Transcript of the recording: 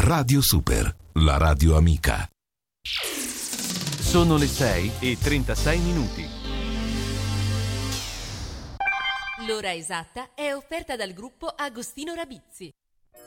Radio Super, la radio amica. Sono le 6:36. L'ora esatta è offerta dal gruppo Agostino Rabizzi.